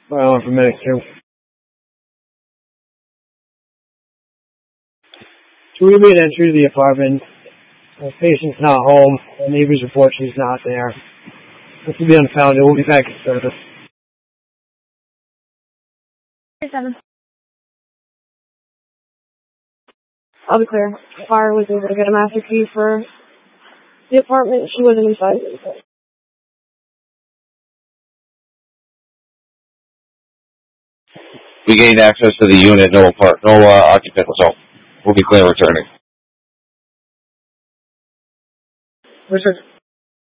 on for medic 2. So we made entry to the apartment. The patient's not home. The neighbors report she's not there. This will be unfounded. We'll be back in service. 7. I'll be clear. Fire was able to get a master key for the apartment. She wasn't inside. We gained access to the unit, no occupant was home. We'll be clear returning. Richard.